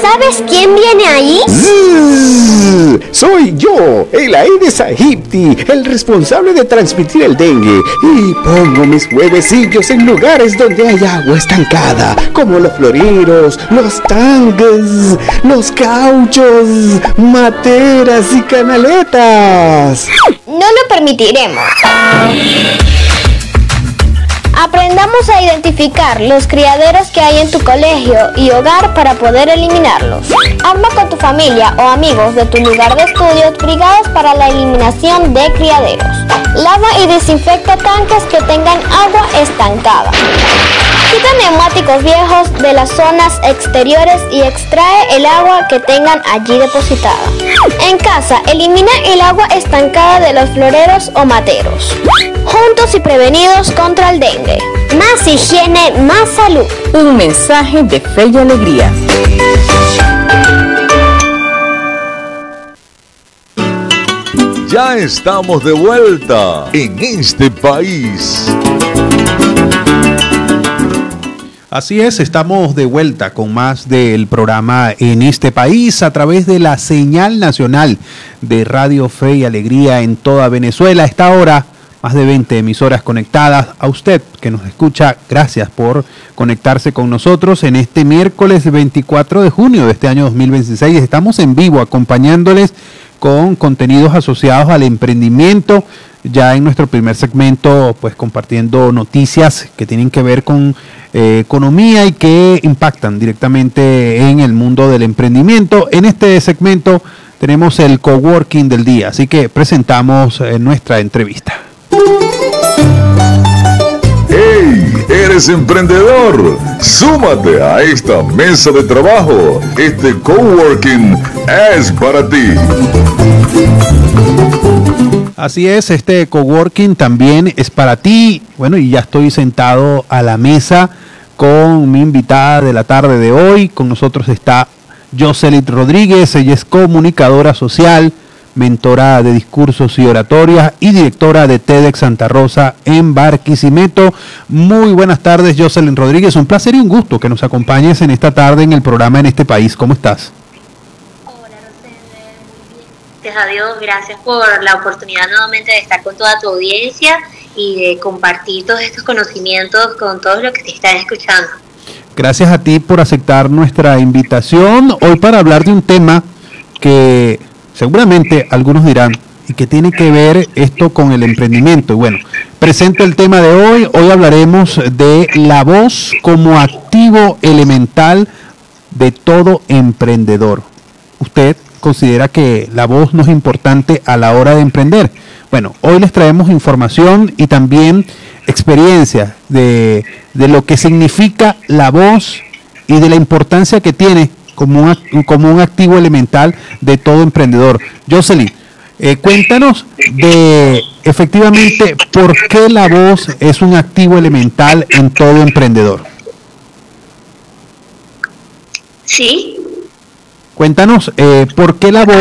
¿Sabes quién viene ahí? Soy yo, el Aedes aegypti, el responsable de transmitir el dengue. Y pongo mis huevecillos en lugares donde hay agua estancada, como los floreros, los tanques, los cauchos, materas y canaletas. No lo permitiremos. Aprendamos a identificar los criaderos que hay en tu colegio y hogar para poder eliminarlos. Arma con tu familia o amigos de tu lugar de estudios brigadas para la eliminación de criaderos. Lava y desinfecta tanques que tengan agua estancada. Quita neumáticos viejos de las zonas exteriores y extrae el agua que tengan allí depositada. En casa, elimina el agua estancada de los floreros o materos. Juntos y prevenidos contra el dengue. Más higiene, más salud. Un mensaje de fe y alegría. Ya estamos de vuelta en este país. Así es, estamos de vuelta con más del programa En este país a través de la señal nacional de Radio Fe y Alegría en toda Venezuela. A esta hora, más de 20 emisoras conectadas. A usted que nos escucha, gracias por conectarse con nosotros en este miércoles 24 de junio de este año 2026. Estamos en vivo acompañándoles con contenidos asociados al emprendimiento. Ya en nuestro primer segmento, pues compartiendo noticias que tienen que ver con economía y que impactan directamente en el mundo del emprendimiento. En este segmento tenemos el coworking del día, así que presentamos nuestra entrevista. ¡Hey! ¿Eres emprendedor? ¡Súmate a esta mesa de trabajo! Este coworking es para ti. Así es, este coworking también es para ti. Bueno, y ya estoy sentado a la mesa con mi invitada de la tarde de hoy. Con nosotros está Jocelyn Rodríguez. Ella es comunicadora social, mentora de discursos y oratorias y directora de TEDx Santa Rosa en Barquisimeto. Muy buenas tardes, Jocelyn Rodríguez. Un placer y un gusto que nos acompañes en esta tarde en el programa En este país. ¿Cómo estás? Gracias a Dios, gracias por la oportunidad nuevamente de estar con toda tu audiencia y de compartir todos estos conocimientos con todos los que te están escuchando. Gracias a ti por aceptar nuestra invitación hoy para hablar de un tema que seguramente algunos dirán y que tiene que ver esto con el emprendimiento. Y bueno, presento el tema de hoy. Hoy hablaremos de la voz como activo elemental de todo emprendedor. ¿Usted considera que la voz no es importante a la hora de emprender? Bueno, hoy les traemos información y también experiencias de lo que significa la voz y de la importancia que tiene como un activo elemental de todo emprendedor. Jocelyn, cuéntanos de efectivamente por qué la voz es un activo elemental en todo emprendedor. Sí. Cuéntanos por qué la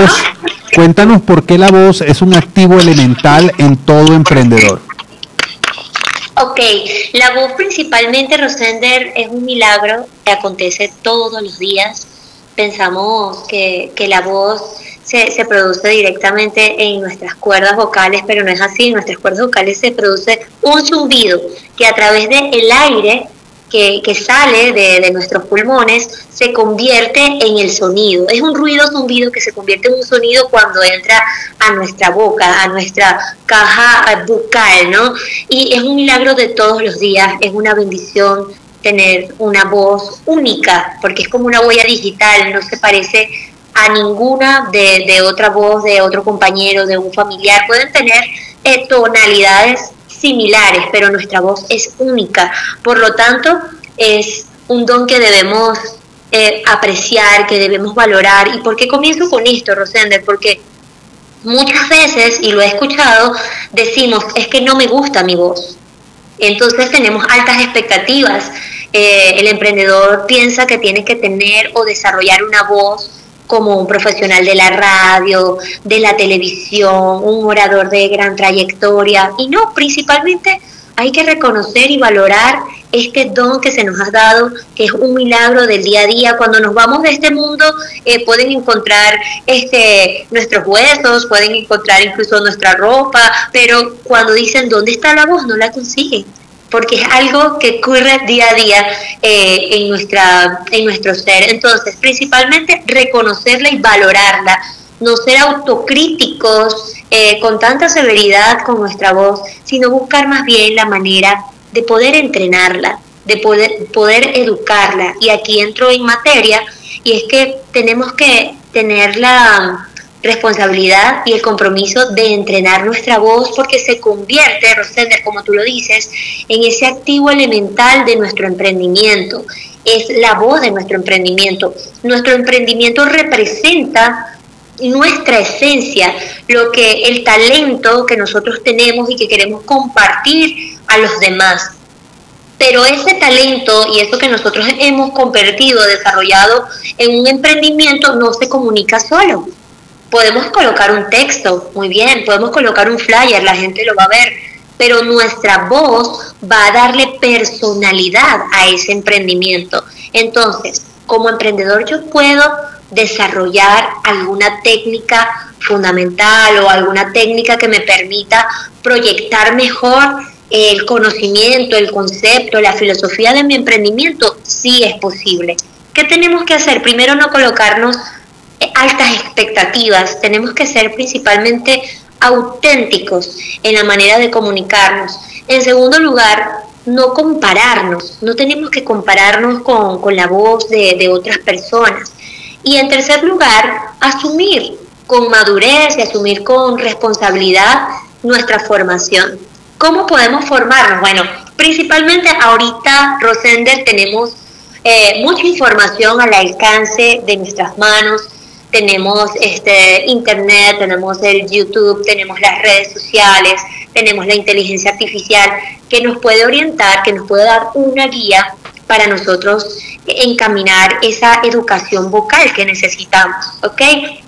voz es un activo elemental en todo emprendedor. Ok, la voz principalmente, Rosender, es un milagro que acontece todos los días. Pensamos que la voz se produce directamente en nuestras cuerdas vocales, pero no es así. En nuestras cuerdas vocales se produce un zumbido que a través del aire que sale de nuestros pulmones se convierte en el sonido. Es un ruido zumbido que se convierte en un sonido cuando entra a nuestra boca, a nuestra caja bucal, ¿no? Y es un milagro de todos los días, es una bendición tener una voz única, porque es como una huella digital, no se parece a ninguna de otra voz, de otro compañero, de un familiar. Pueden tener tonalidades similares, pero nuestra voz es única. Por lo tanto, es un don que debemos apreciar, que debemos valorar. ¿Y por qué comienzo con esto, Rosender? Porque muchas veces, y lo he escuchado, decimos, es que no me gusta mi voz. Entonces tenemos altas expectativas. El emprendedor piensa que tiene que tener o desarrollar una voz como un profesional de la radio, de la televisión, un orador de gran trayectoria. Y no, principalmente hay que reconocer y valorar este don que se nos ha dado, que es un milagro del día a día. Cuando nos vamos de este mundo, pueden encontrar nuestros huesos, pueden encontrar incluso nuestra ropa, pero cuando dicen ¿dónde está la voz? No la consiguen, porque es algo que ocurre día a día en nuestro ser. Entonces, principalmente reconocerla y valorarla, no ser autocríticos con tanta severidad con nuestra voz, sino buscar más bien la manera de poder entrenarla, de poder educarla. Y aquí entro en materia, y es que tenemos que tener la responsabilidad y el compromiso de entrenar nuestra voz, porque se convierte, Rosender, como tú lo dices, en ese activo elemental de nuestro emprendimiento. Es la voz de nuestro emprendimiento. Nuestro emprendimiento representa nuestra esencia, el talento que nosotros tenemos y que queremos compartir a los demás. Pero ese talento y eso que nosotros hemos convertido, desarrollado en un emprendimiento, no se comunica solo. Podemos colocar un texto, muy bien, podemos colocar un flyer, la gente lo va a ver, pero nuestra voz va a darle personalidad a ese emprendimiento. Entonces, como emprendedor yo puedo desarrollar alguna técnica fundamental o alguna técnica que me permita proyectar mejor el conocimiento, el concepto, la filosofía de mi emprendimiento. Sí es posible. ¿Qué tenemos que hacer? Primero, no colocarnos altas expectativas. Tenemos que ser principalmente auténticos en la manera de comunicarnos. En segundo lugar, no compararnos. No tenemos que compararnos con la voz de otras personas. Y en tercer lugar, asumir con madurez y asumir con responsabilidad nuestra formación. ¿Cómo podemos formarnos? Bueno, principalmente ahorita, Rosender, tenemos mucha información al alcance de nuestras manos. Tenemos internet, tenemos el YouTube, tenemos las redes sociales, tenemos la inteligencia artificial que nos puede orientar, que nos puede dar una guía para nosotros encaminar esa educación vocal que necesitamos, ¿ok?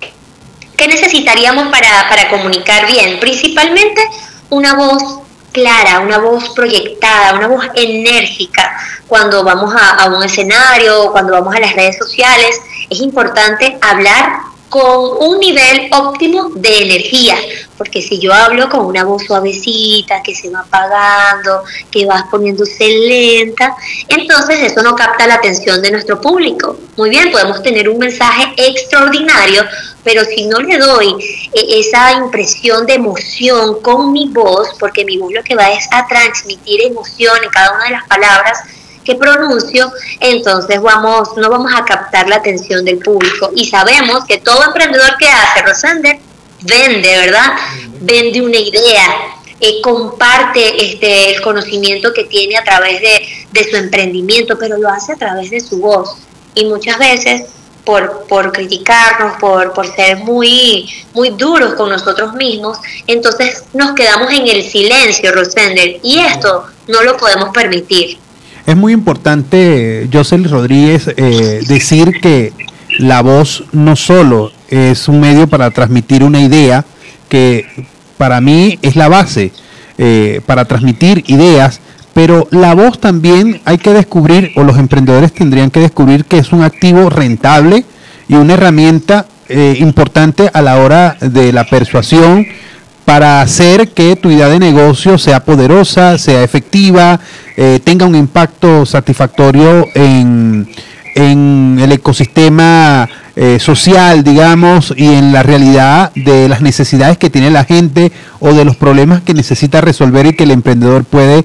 ¿Qué necesitaríamos para comunicar bien? Principalmente una voz clara, una voz proyectada, una voz enérgica. Cuando vamos a un escenario, cuando vamos a las redes sociales, es importante hablar con un nivel óptimo de energía, porque si yo hablo con una voz suavecita, que se va apagando, que va poniéndose lenta, entonces eso no capta la atención de nuestro público. Muy bien, podemos tener un mensaje extraordinario, pero si no le doy esa impresión de emoción con mi voz, porque mi voz lo que va es a transmitir emoción en cada una de las palabras que pronuncio, entonces no vamos a captar la atención del público. Y sabemos que todo emprendedor que hace, Rosender, vende, ¿verdad? Vende una idea, comparte el conocimiento que tiene a través de su emprendimiento, pero lo hace a través de su voz. Y muchas veces, por criticarnos, por ser muy, muy duros con nosotros mismos, entonces nos quedamos en el silencio, Rosender, y esto no lo podemos permitir. Es muy importante, Jocelyn Rodríguez, decir que la voz no solo es un medio para transmitir una idea, que para mí es la base para transmitir ideas, pero la voz también hay que descubrir, o los emprendedores tendrían que descubrir, que es un activo rentable y una herramienta importante a la hora de la persuasión, para hacer que tu idea de negocio sea poderosa, sea efectiva, tenga un impacto satisfactorio en el ecosistema social, digamos, y en la realidad de las necesidades que tiene la gente o de los problemas que necesita resolver y que el emprendedor puede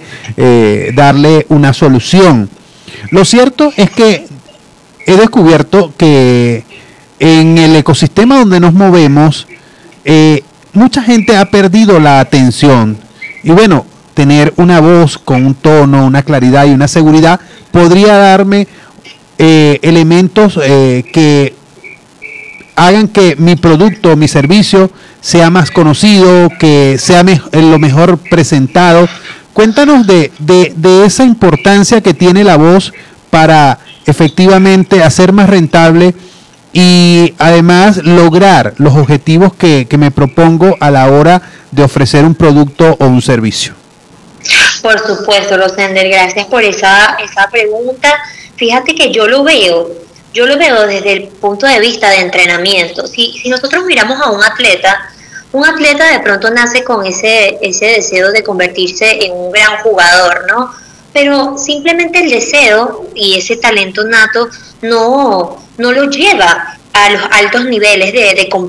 darle una solución. Lo cierto es que he descubierto que en el ecosistema donde nos movemos, mucha gente ha perdido la atención, y bueno, tener una voz con un tono, una claridad y una seguridad podría darme elementos que hagan que mi producto, mi servicio sea más conocido, que sea lo mejor presentado. Cuéntanos de esa importancia que tiene la voz para efectivamente hacer más rentable y además lograr los objetivos que me propongo a la hora de ofrecer un producto o un servicio. Por supuesto, Rosender, gracias por esa pregunta. Fíjate que yo lo veo desde el punto de vista de entrenamiento. Si nosotros miramos a un atleta de pronto nace con ese deseo de convertirse en un gran jugador, ¿no? Pero simplemente el deseo y ese talento nato no lo lleva a los altos niveles de